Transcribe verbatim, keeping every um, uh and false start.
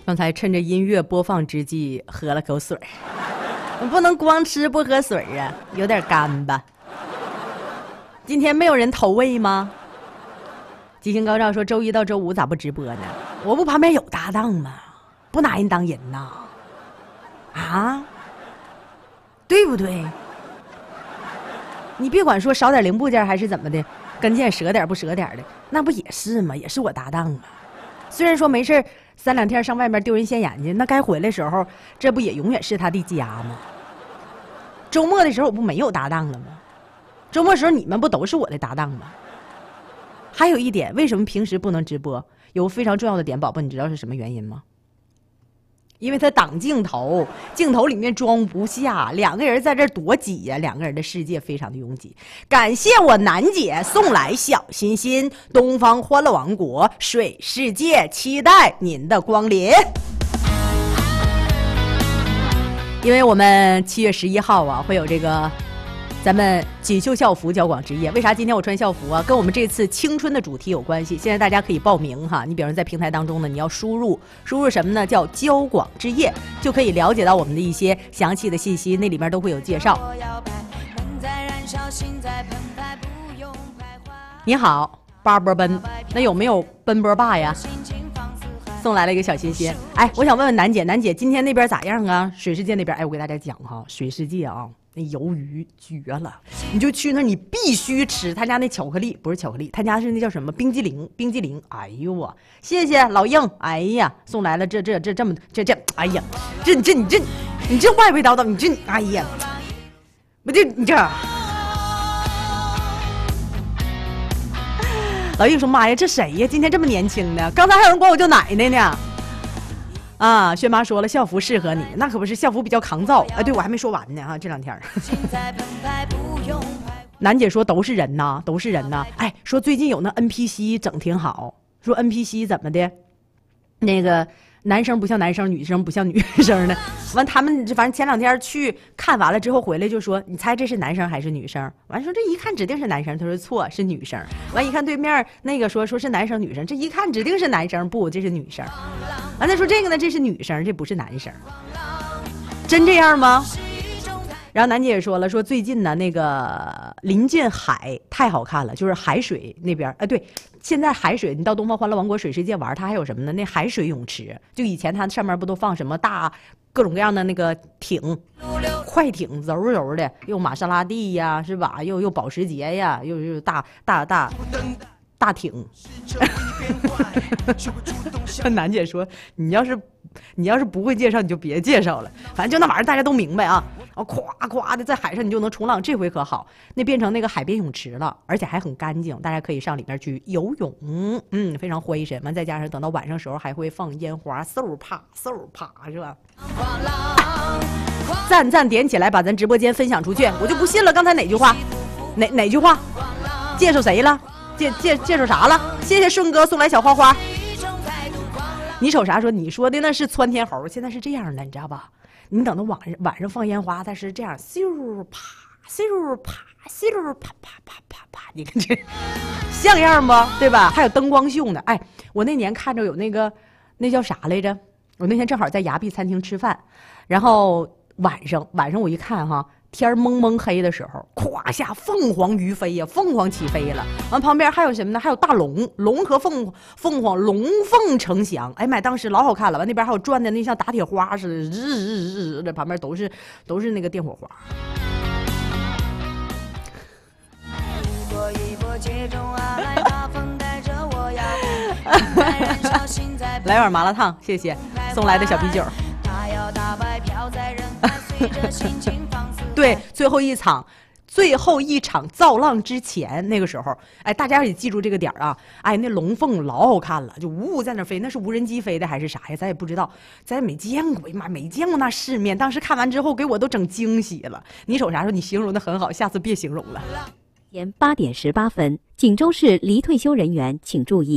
刚才趁着音乐播放之际喝了口水，不能光吃不喝水啊，有点干吧。今天没有人投喂吗？吉星高照说周一到周五咋不直播呢？我不旁边有搭档吗？不拿人当人呐？啊？对不对？你别管说少点零部件还是怎么的，跟腱折点不折点的，那不也是吗？也是我搭档啊。虽然说没事三两天上外面丢人现眼去，那该回来时候，这不也永远是他的家吗？周末的时候我不没有搭档了吗？周末时候你们不都是我的搭档吗？还有一点，为什么平时不能直播？有个非常重要的点，宝宝，你知道是什么原因吗？因为他挡镜头，镜头里面装不下，两个人在这多挤呀、啊，两个人的世界非常的拥挤。感谢我楠姐送来小心心，东方欢乐王国水世界，期待您的光临。因为我们七月十一号啊，会有这个咱们锦绣校服交广之夜。为啥今天我穿校服啊？跟我们这次青春的主题有关系。现在大家可以报名哈，你比如在平台当中呢，你要输入输入什么呢？叫交广之夜，就可以了解到我们的一些详细的信息，那里面都会有介绍。你好，巴波奔，那有没有奔波霸呀？送来了一个小心心。哎，我想问问楠姐，楠姐今天那边咋样啊？水世界那边，哎，我给大家讲哈，水世界啊。那鱿鱼绝了，你就去那，你必须吃他家那巧克力，不是巧克力，他家是那叫什么冰激凌，冰激凌。哎呦我，谢谢老硬，哎呀，送来了这这这这么这这，哎呀，这这你这你这歪歪叨叨，你这哎呀，不就你这。老硬说：“妈呀，这谁呀？今天这么年轻呢？刚才还有人管我叫奶奶呢。”啊，薛妈说了，校服适合你，那可不是，校服比较抗造。哎，对我还没说完呢啊，这两天。楠姐说都是人呐，都是人呐。哎，说最近有那 N P C 整挺好，说 N P C 怎么的，那个男生不像男生，女生不像女生的。完，他们反正前两天去看完了之后回来就说，你猜这是男生还是女生？完说这一看指定是男生，他说错，是女生。完一看对面那个说说是男生女生，这一看指定是男生，不，这是女生。完再说这个呢，这是女生，这不是男生，真这样吗？然后楠姐也说了，说最近呢那个临近海太好看了，就是海水那边，哎对，现在海水你到东方欢乐王国水世界玩，它还有什么呢？那海水泳池，就以前它上面不都放什么大各种各样的那个艇、快艇，柔柔的，又玛莎拉蒂呀，是吧？又又保时捷呀，又又大大大大艇。楠姐说，你要是你要是不会介绍，你就别介绍了，反正就那玩意儿大家都明白啊。哦，咵咵的在海上你就能冲浪，这回可好，那变成那个海边泳池了，而且还很干净，大家可以上里面去游泳，嗯，非常灰神嘛。再加上等到晚上时候还会放烟花，嗖啪嗖啪，是吧？赞赞点起来，把咱直播间分享出去。我就不信了，刚才哪句话？哪哪句话？介绍谁了？介介介绍啥了？谢谢顺哥送来小花花。你瞅啥？说你说的那是窜天猴，现在是这样的，你知道吧？你等到晚上晚上放烟花，它是这样，咻啪咻啪咻啪啪啪啪啪，你看这像样不？对吧？还有灯光秀呢。哎，我那年看着有那个那叫啥来着？我那天正好在崖壁餐厅吃饭，然后晚上晚上我一看哈。天蒙蒙黑的时候，咵下凤凰于飞呀，凤凰起飞了。完旁边还有什么呢？还有大龙，龙和凤凤凰龙凤呈祥。哎妈，当时老好看了。完那边还有转的那像打铁花似的，日日日的，旁边都是都是那个电火花。来碗麻辣烫，谢谢送来的小啤酒。对，最后一场，最后一场造浪之前那个时候，哎，大家也记住这个点啊！哎，那龙凤老好看了，就呜呜在那飞，那是无人机飞的还是啥呀？咱也不知道，咱也没见过，妈没见过那世面。当时看完之后，给我都整惊喜了。你瞅啥说？你形容的很好，下次别形容了。 前八点十八分，锦州市离退休人员请注意。